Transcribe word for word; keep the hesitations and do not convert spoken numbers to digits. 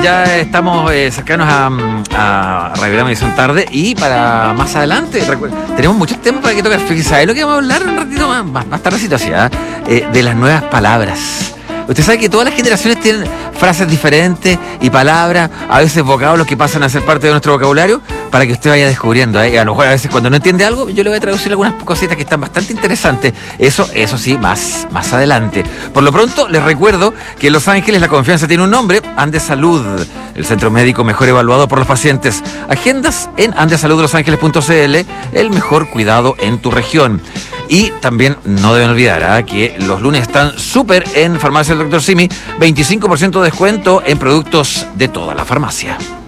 ya estamos eh, cercanos a, a Revelamos Edición Tarde y para más adelante tenemos muchos temas para que tocar. ¿Sabes lo que vamos a hablar un ratito más? Más, más tardecito así, ¿eh? Eh, de las nuevas palabras. Usted sabe que todas las generaciones tienen frases diferentes y palabras, a veces vocablos que pasan a ser parte de nuestro vocabulario, para que usted vaya descubriendo, ¿eh? Y a lo mejor a veces cuando no entiende algo, yo le voy a traducir algunas cositas que están bastante interesantes. Eso, eso sí, más, más adelante. Por lo pronto, les recuerdo que en Los Ángeles la confianza tiene un nombre: Andes Salud, el centro médico mejor evaluado por los pacientes. Agendas en andesalud los ángeles punto c l, el mejor cuidado en tu región. Y también no deben olvidar ¿eh? que los lunes están súper en Farmacia del doctor Simi, veinticinco por ciento de descuento en productos de toda la farmacia.